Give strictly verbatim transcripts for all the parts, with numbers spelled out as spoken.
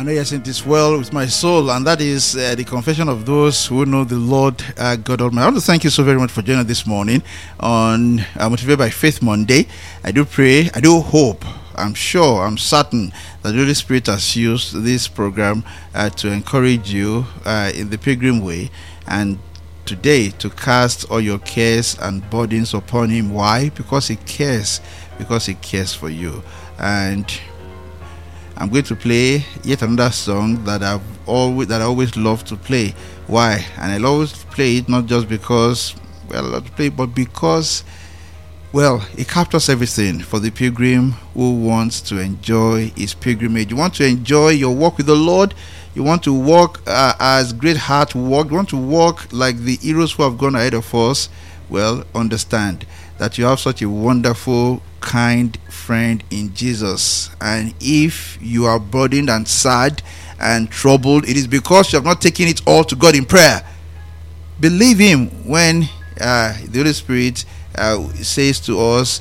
I know you're saying this well with my soul, and that is uh, the confession of those who know the Lord uh, God Almighty. I want to thank you so very much for joining us this morning on uh, Motivated by Faith Monday. I do pray, I do hope, I'm sure, I'm certain that the Holy Spirit has used this program uh, to encourage you uh, in the pilgrim way, and today to cast all your cares and burdens upon Him. Why? Because He cares, because He cares for you. And I'm going to play yet another song that I've always that I always love to play. Why? And I always play it not just because well I love to play it, but because well it captures everything for the pilgrim who wants to enjoy his pilgrimage. You want to enjoy your walk with the Lord. You want to walk uh, as great heart walk. You want to walk like the heroes who have gone ahead of us. Well, understand that you have such a wonderful, kind friend in Jesus. And if you are burdened and sad and troubled, it is because you have not taken it all to God in prayer. Believe Him when uh, the Holy Spirit uh, says to us,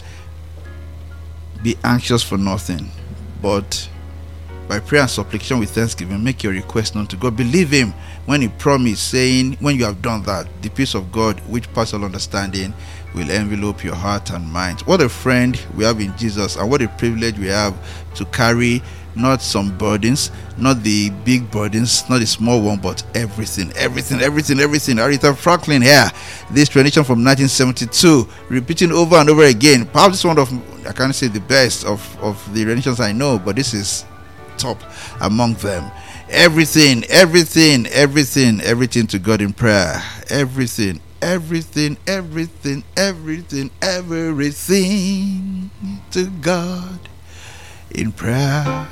be anxious for nothing, but by prayer and supplication with thanksgiving, make your request known to God. Believe Him when He promised, saying, when you have done that, the peace of God, which passes all understanding, will envelope your heart and mind. What a friend we have in Jesus, and what a privilege we have to carry not some burdens, not the big burdens, not the small one, but everything, everything, everything, everything. Aretha Franklin here, this tradition from nineteen seventy-two, repeating over and over again. Perhaps this one of, I can't say the best of, of the renditions I know, but this is top among them. Everything, everything, everything, everything to God in prayer. Everything, everything, everything, everything, everything to God in prayer.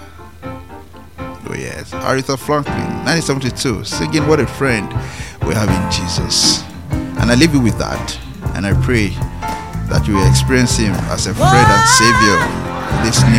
Oh yes, Aretha Franklin, nineteen seventy-two, singing What a Friend We Have in Jesus. And I leave you with that, and I pray that you will experience Him as a friend and Savior this new